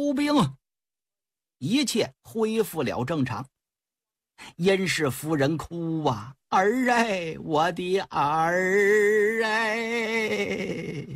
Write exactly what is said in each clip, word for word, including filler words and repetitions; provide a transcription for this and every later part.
收兵，一切恢复了正常。殷氏夫人哭啊，儿哎，我的儿哎！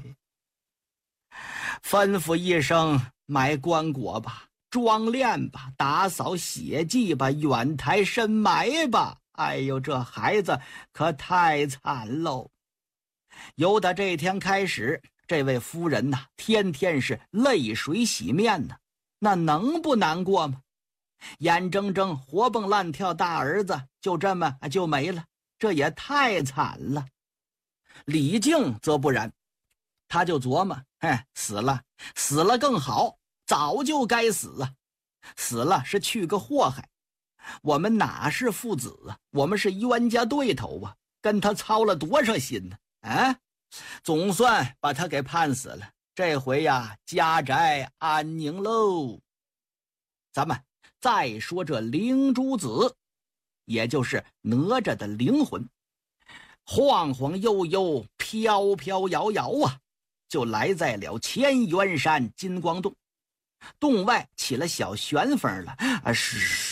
吩咐一声，买棺椁吧，装殓吧，打扫血迹吧，远抬深埋吧。哎呦，这孩子可太惨喽！由打这天开始，这位夫人呐、啊，天天是泪水洗面呢，那能不难过吗？眼睁睁活蹦乱跳大儿子就这么就没了，这也太惨了。李靖则不然，他就琢磨，哎，死了死了更好，早就该死啊，死了是去个祸害。我们哪是父子啊，我们是冤家对头啊，跟他操了多少心呢？啊，总算把他给判死了，这回呀，家宅安宁喽。咱们再说这灵珠子，也就是哪吒的灵魂，晃晃悠悠，飘飘摇摇啊，就来在了千元山金光洞。洞外起了小旋风了啊！是。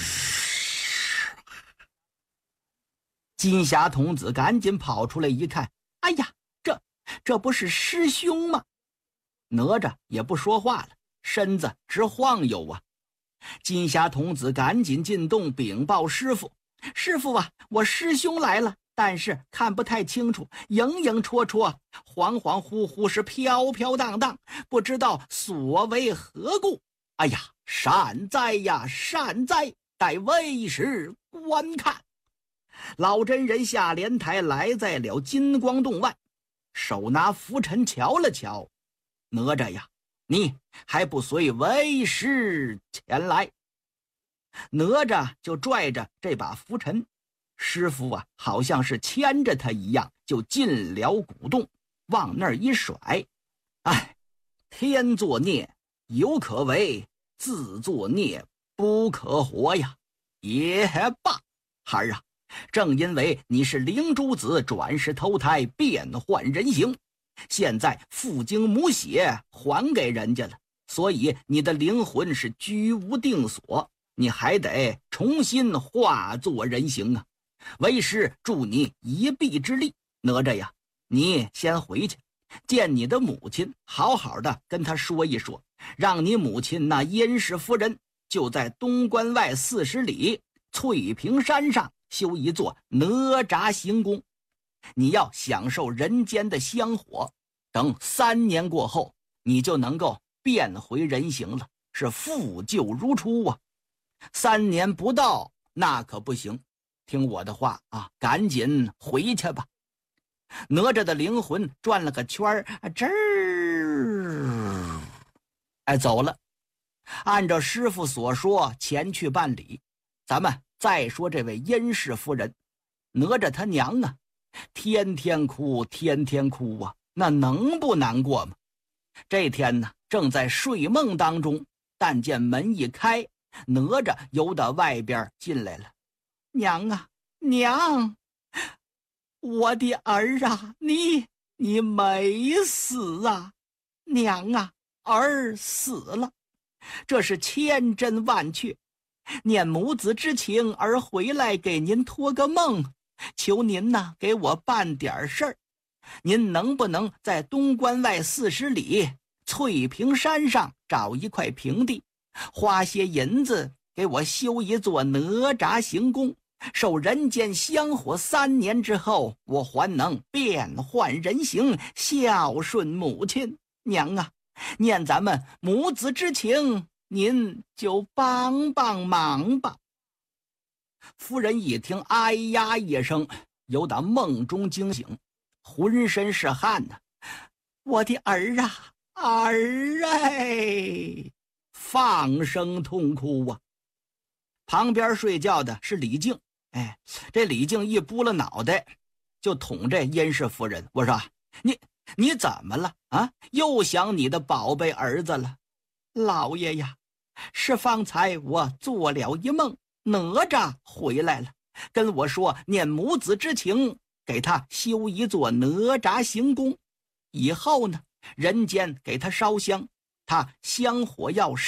金霞童子赶紧跑出来一看，哎呀，这这不是师兄吗？哪吒也不说话了，身子直晃悠啊。金霞童子赶紧进洞禀报师傅，师傅啊，我师兄来了，但是看不太清楚，影影绰绰，恍恍惚惚，是飘飘荡荡，不知道所为何故。哎呀，善哉呀，善哉，待为师观看。老真人下莲台，来在了金光洞外，手拿拂尘瞧了瞧，哪吒呀，你还不随为师前来？哪吒就拽着这把拂尘，师傅啊，好像是牵着他一样，就进了古洞，往那儿一甩。哎，天作孽有可为，自作孽不可活呀！也罢，孩儿啊，正因为你是灵珠子转世投胎，变换人形，现在父精母血还给人家了，所以你的灵魂是居无定所，你还得重新化作人形啊！为师助你一臂之力。哪吒呀，你先回去见你的母亲，好好的跟她说一说，让你母亲那殷氏夫人就在东关外四十里翠屏山上修一座哪吒行宫，你要享受人间的香火，等三年过后，你就能够变回人形了，是复旧如初啊！三年不到，那可不行，听我的话啊，赶紧回去吧。哪吒的灵魂转了个圈儿，这儿，哎，走了。按照师傅所说，前去办理。咱们再说这位殷氏夫人，哪吒他娘啊，天天哭，天天哭啊，那能不难过吗？这天呢，正在睡梦当中，但见门一开，哪吒由到外边进来了。娘啊，娘，我的儿啊，你你没死啊！娘啊，儿死了，这是千真万确。念母子之情而回来给您托个梦，求您呐给我办点事儿。您能不能在东关外四十里翠屏山上找一块平地，花些银子给我修一座哪吒行宫，受人间香火三年之后，我还能变换人形，孝顺母亲。娘啊，念咱们母子之情，您就帮帮忙吧。夫人一听，哎呀一声，由打梦中惊醒，浑身是汗呐、啊。我的儿啊，儿哎，放声痛哭啊。旁边睡觉的是李靖，哎，这李靖一拨了脑袋，就捅这殷氏夫人，我说你你怎么了啊？又想你的宝贝儿子了？老爷呀，是方才我做了一梦，哪吒回来了，跟我说念母子之情，给他修一座哪吒行宫，以后呢，人间给他烧香，他香火要